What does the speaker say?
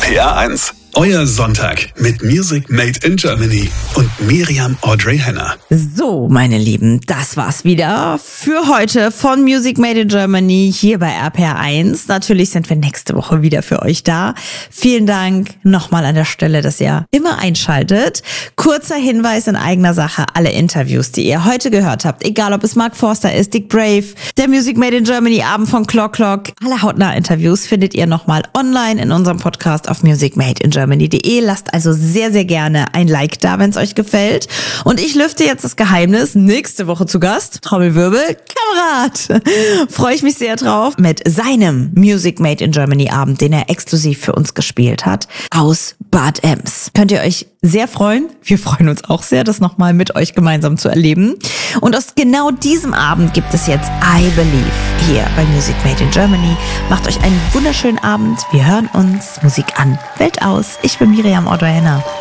RPR1. Euer Sonntag mit Music Made in Germany und Miriam Audrey Henner. So, meine Lieben, das war's wieder für heute von Music Made in Germany hier bei RPR1. Natürlich sind wir nächste Woche wieder für euch da. Vielen Dank nochmal an der Stelle, dass ihr immer einschaltet. Kurzer Hinweis in eigener Sache, alle Interviews, die ihr heute gehört habt, egal ob es Mark Forster ist, Dick Brave, der Music Made in Germany Abend von Clock, alle hautnah Interviews findet ihr nochmal online in unserem Podcast auf musicmadeingermany.de. Lasst also sehr, sehr gerne ein Like da, wenn es euch gefällt. Und ich lüfte jetzt das Geheimnis. Nächste Woche zu Gast, Trommelwirbel, Kamerad. Freue ich mich sehr drauf mit seinem Music Made in Germany Abend, den er exklusiv für uns gespielt hat, aus Bad Ems. Könnt ihr euch sehr freuen. Wir freuen uns auch sehr, das nochmal mit euch gemeinsam zu erleben. Und aus genau diesem Abend gibt es jetzt I Believe hier bei Music Made in Germany. Macht euch einen wunderschönen Abend. Wir hören uns. Musik an, Welt aus. Ich bin Miriam Audrey Henner.